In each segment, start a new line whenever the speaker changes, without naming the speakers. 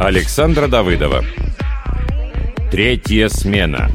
Александра Давыдова. Третья смена.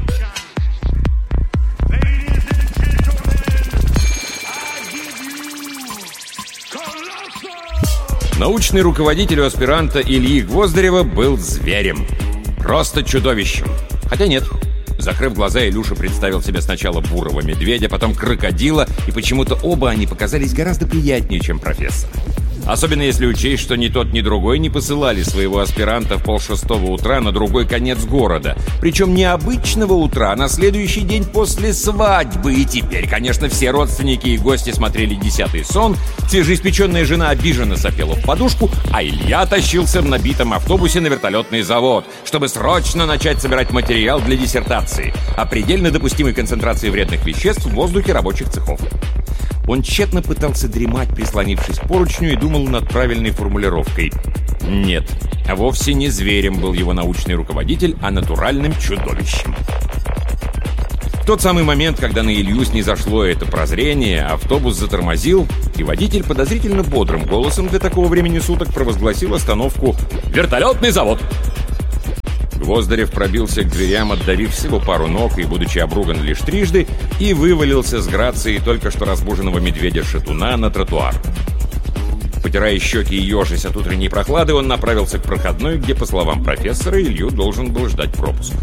Научный руководитель у аспиранта Ильи Гвоздарева был зверем. Просто чудовищем. Хотя нет. Закрыв глаза, Илюша представил себе сначала бурого медведя, потом крокодила, и почему-то оба они показались гораздо приятнее, чем профессор. Особенно если учесть, что ни тот, ни другой не посылали своего аспиранта в 5:30 утра на другой конец города. Причем не обычного утра, а на следующий день после свадьбы. И теперь, конечно, все родственники и гости смотрели «10-й сон», свежеиспеченная жена обиженно сопела в подушку, а Илья тащился в набитом автобусе на вертолетный завод, чтобы срочно начать собирать материал для диссертации о предельно допустимой концентрации вредных веществ в воздухе рабочих цехов. Он тщетно пытался дремать, прислонившись к поручню, и думал над правильной формулировкой. Нет, вовсе не зверем был его научный руководитель, а натуральным чудовищем. В тот самый момент, когда на Илью снизошло это прозрение, автобус затормозил, и водитель подозрительно бодрым голосом для такого времени суток провозгласил остановку «Вертолетный завод!». Гвоздарев пробился к дверям, отдавив всего пару ног и, будучи обруган лишь трижды, и вывалился с грацией только что разбуженного медведя-шатуна на тротуар. Потирая щеки и ежась от утренней прохлады, он направился к проходной, где, по словам профессора, Илью должен был ждать пропуск.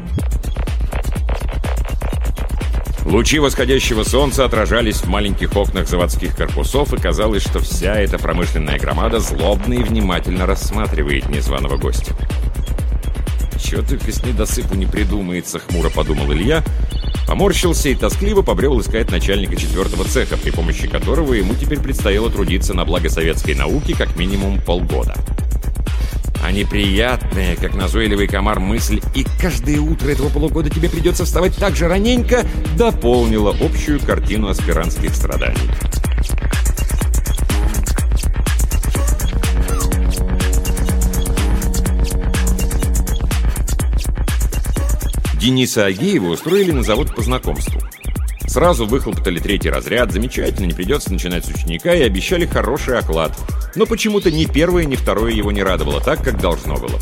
Лучи восходящего солнца отражались в маленьких окнах заводских корпусов, и казалось, что вся эта промышленная громада злобно и внимательно рассматривает незваного гостя. «Чего только с недосыпу не придумается», — хмуро подумал Илья, поморщился и тоскливо побрел искать начальника 4-го цеха, при помощи которого ему теперь предстояло трудиться на благо советской науки как минимум полгода. А неприятная, как назойливый комар, мысль «и каждое утро этого полугода тебе придется вставать так же раненько» дополнила общую картину аспирантских страданий. Дениса Агеева устроили на завод по знакомству. Сразу выхлопотали 3-й разряд, замечательно, не придется начинать с ученика, и обещали хороший оклад. Но почему-то ни первое, ни второе его не радовало так, как должно было.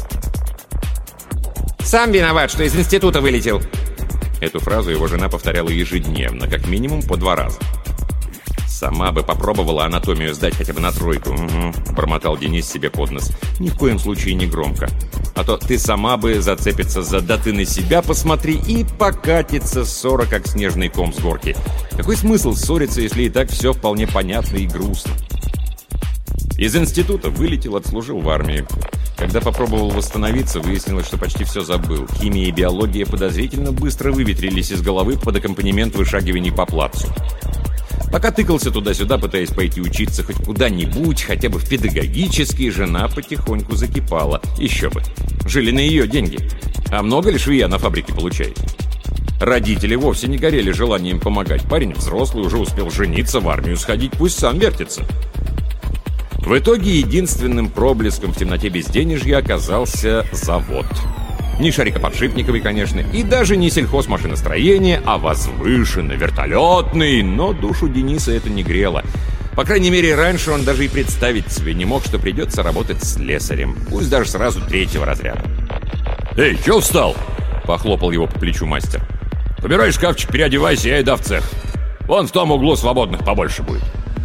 «Сам виноват, что из института вылетел!»
Эту фразу его жена повторяла ежедневно, как минимум по 2 раза. «Сама бы попробовала анатомию сдать хотя бы на 3. Угу», — бормотал Денис себе под нос. «Ни в коем случае не громко. А то ты сама бы зацепится за «да ты на себя посмотри» и покатится ссора, как снежный ком с горки. Какой смысл ссориться, если и так все вполне понятно и грустно?» Из института вылетел, отслужил в армии. Когда попробовал восстановиться, выяснилось, что почти все забыл. Химия и биология подозрительно быстро выветрились из головы под аккомпанемент вышагиваний по плацу. Пока тыкался туда-сюда, пытаясь пойти учиться хоть куда-нибудь, хотя бы в педагогический, жена потихоньку закипала. Еще бы. Жили на ее деньги. А много ли швея на фабрике получает? Родители вовсе не горели желанием помогать. Парень взрослый, уже успел жениться, в армию сходить, пусть сам вертится. В итоге единственным проблеском в темноте безденежья оказался завод. Не шарикоподшипниковый, конечно, и даже не сельхозмашиностроение, а возвышенный, вертолетный, но душу Дениса это не грело. По крайней мере, раньше он даже и представить себе не мог, что придется работать слесарем, пусть даже сразу 3-го разряда. «Эй, чё встал?» — похлопал его по плечу мастер. «Побирай шкафчик, переодевайся, я иду в цех. Вон в том углу свободных побольше будет».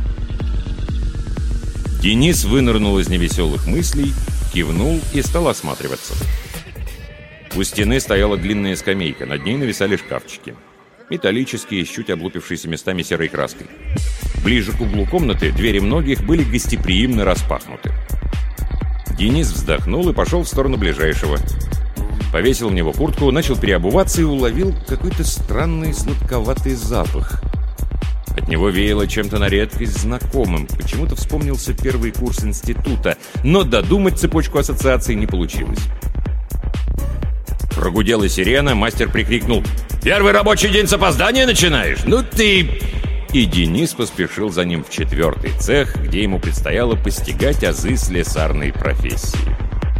Денис вынырнул из невеселых мыслей, кивнул и стал осматриваться. У стены стояла длинная скамейка, над ней нависали шкафчики. Металлические, с чуть облупившейся местами серой краской. Ближе к углу комнаты двери многих были гостеприимно распахнуты. Денис вздохнул и пошел в сторону ближайшего. Повесил в него куртку, начал переобуваться и уловил какой-то странный сладковатый запах. От него веяло чем-то на редкость знакомым. Почему-то вспомнился 1-й курс института, но додумать цепочку ассоциаций не получилось. Прогудела сирена, мастер прикрикнул: «Первый рабочий день с опоздания начинаешь? Ну ты...» И Денис поспешил за ним в 4-й цех, где ему предстояло постигать азы слесарной профессии.